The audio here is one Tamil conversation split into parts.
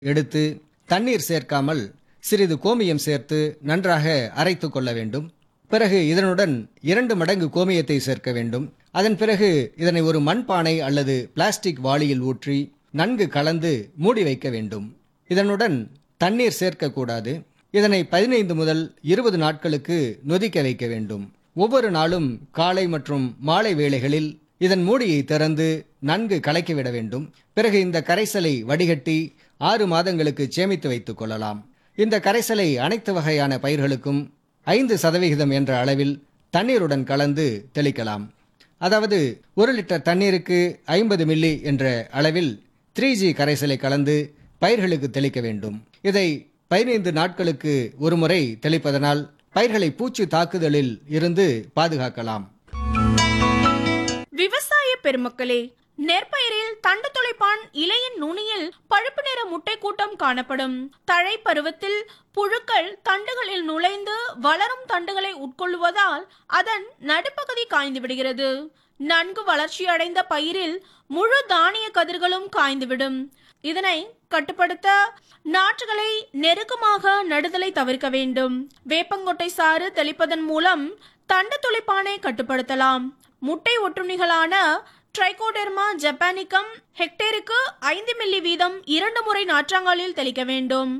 எடுத்து தண்ணீர் சேர்க்காமல் சிறிது கோமியம் சேர்த்து நன்றாக அரைத்து கொள்ள வேண்டும். பிறகு இதனுடன் 2 மடங்கு கோமியத்தை சேர்க்க வேண்டும். அதன் பிறகு இதனை ஒரு மண்பானை அல்லது பிளாஸ்டிக் வாளியில் ஊற்றி நன்கு கலந்து மூடி வைக்க வேண்டும். இதனுடன் தண்ணீர் சேர்க்கக்கூடாது. இதனை 15 முதல் 20 நாட்களுக்கு நொதிக்க வைக்க வேண்டும். ஒவ்வொரு நாளும் காலை மற்றும் மாலை வேளைகளில் இதன் மூடியை திறந்து நன்கு கலக்கிவிட வேண்டும். பிறகு இந்த கரைசலை வடிகட்டி 6 மாதங்களுக்கு சேமித்து வைத்துக் கொள்ளலாம். இந்த கரைசலை அனைத்து வகையான பயிர்களுக்கும் 5% என்ற அளவில் தண்ணீருடன் கலந்து தெளிக்கலாம். அதாவது 1 லிட்டர் தண்ணீருக்கு 50 மில்லி என்ற அளவில் 3G கரைசலை கலந்து பயிர்களுக்கு தெளிக்க வேண்டும். இதை 15 நாட்களுக்கு ஒரு முறை தெளிப்பதனால் பயிர்களை பூச்சி தாக்குதலில் இருந்து பாதுகாக்கலாம். விவசாய பெருமக்களே, நெற்பயிரில் தண்டு துளைப்பான் இலையின் நுனியில் பழுப்பு நிற முட்டை கூட்டம் காணப்படும். தழை பருவத்தில் புழுக்கள் தண்டுகளில் நுழைந்து வளரும் தண்டுகளை உட்கொள்வதால் அதன் நடுப்பகுதி காய்ந்து விடுகிறது. நன்கு வளர்ச்சி அடைந்த பயிரில் முழு தானிய கதிர்களும் காய்ந்துவிடும். இதனை கட்டுப்படுத்த நாற்றுகளை நெருக்கமாக நடுதலை தவிர்க்க வேண்டும். வேப்பங்கொட்டை சாறு தெளிப்பதன் மூலம் தண்டு துளைப்பானை கட்டுப்படுத்தலாம். முட்டை ஒட்டுண்ணிகளான ட்ரைகோடெர்மா ஜப்பானிக்கம் ஹெக்டேருக்கு 5 மில்லி வீதம் 2 முறை நாற்றாங்காலில் தெளிக்க வேண்டும்.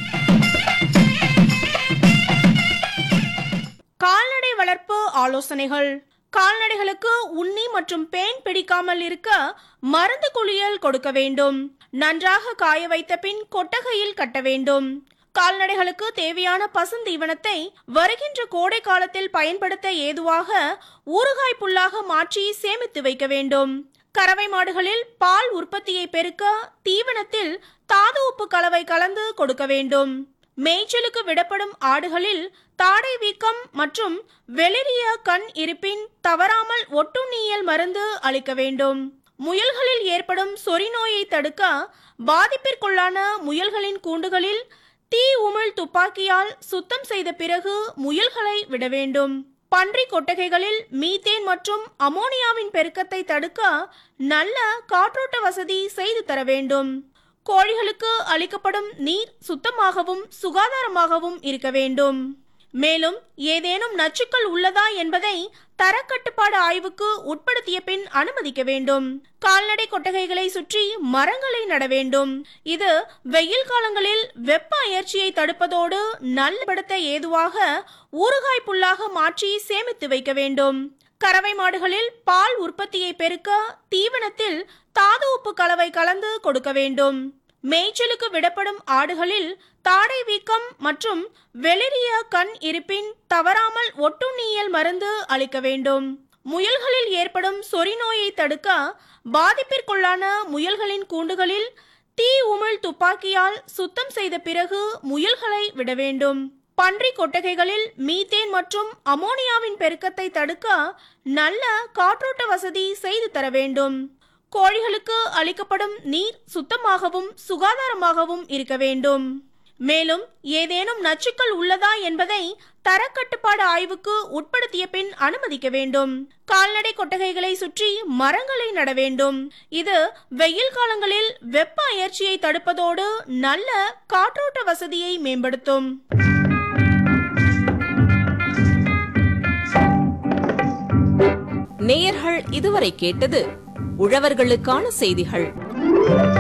கால்நடை வளர்ப்பு ஆலோசனைகள். கால்நடைகளுக்கு உண்ணி மற்றும் பேன் பிடிக்காமல் இருக்க மருந்து குளியல் கொடுக்க வேண்டும். நன்றாக காய வைத்த பின் கொட்டகையில் கட்ட வேண்டும். கால்நடைகளுக்கு தேவையான பசுந்தீவனத்தை வருகின்ற கோடை காலத்தில் பயன்படுத்த ஏதுவாக ஊறுகாய் புல்லாக மாற்றி சேமித்து வைக்க வேண்டும். கறவை மாடுகளில் பால் உற்பத்தியை பெருக்க தீவனத்தில் தாது உப்பு கலவை கலந்து கொடுக்க வேண்டும். மேய்ச்சலுக்கு விடப்படும் ஆடுகளில் தாடை வீக்கம் மற்றும் வெளிரிய கண் இருப்பின் தவறாமல் ஒட்டுண்ணியல் மருந்து அளிக்க வேண்டும். முயல்களில் ஏற்படும் சொறி நோயை தடுக்க பாதிப்பிற்குள்ளான முயல்களின் கூண்டுகளில் தீ உமிழ் துப்பாக்கியால் சுத்தம் செய்த பிறகு முயல்களை விட வேண்டும். பன்றி கொட்டகைகளில் மீத்தேன் மற்றும் அமோனியாவின் பெருக்கத்தை தடுக்க நல்ல காற்றோட்ட வசதி செய்து தர வேண்டும். கோழிகளுக்கு அளிக்கப்படும் நீர் சுத்தமாகவும் சுகாதாரமாகவும் இருக்க வேண்டும். மேலும் ஏதேனும் நச்சுக்கள் உள்ளதா என்பதை தரக்கட்டுப்பாடு ஆய்வுக்கு உட்படுத்திய பின் அனுமதிக்க வேண்டும். கால்நடை கொட்டகைகளை சுற்றி மரங்களை நட வேண்டும். இது வெயில் காலங்களில் வெப்ப அயற்சியை தடுப்பதோடு நல்லபடுத்த ஏதுவாக ஊறுகாய் புல்லாக மாற்றி சேமித்து வைக்க வேண்டும். கறவை மாடுகளில் பால் உற்பத்தியை பெருக்க தீவனத்தில் தாது உப்பு கலவை கலந்து கொடுக்க வேண்டும். மேய்ச்சலுக்கு விடப்படும் ஆடுகளில் தாடை வீக்கம் மற்றும் வெளிரிய கண் இருப்பின் தவறாமல் ஒட்டுண்ணியல் மருந்து அளிக்க வேண்டும். முயல்களில் ஏற்படும் சொறி நோயை தடுக்க பாதிப்பிற்குள்ளான முயல்களின் கூண்டுகளில் தீ உமிழ் துப்பாக்கியால் சுத்தம் செய்த பிறகு முயல்களை விட வேண்டும். பன்றி கொட்டகைகளில் மீத்தேன் மற்றும் அமோனியாவின் பெருக்கத்தை தடுக்க நல்ல காற்றோட்ட வசதி செய்து தர வேண்டும். கோழிகளுக்கு அளிக்கப்படும் நீர் சுத்தமாகவும் சுகாதாரமாகவும் இருக்க வேண்டும். மேலும் ஏதேனும் நச்சுக்கள் உள்ளதா என்பதை தரக்கட்டுப்பாடு ஆய்வுக்கு உட்படுத்திய பின் அனுமதிக்க வேண்டும். கால்நடை கொட்டகைகளை சுற்றி மரங்களை நட வேண்டும். இது வெயில் காலங்களில் வெப்ப அயற்சியை தடுப்பதோடு நல்ல காற்றோட்ட வசதியை மேம்படுத்தும். நேயர்கள் இதுவரை கேட்டது உழவர்களுக்கான செய்திகள்.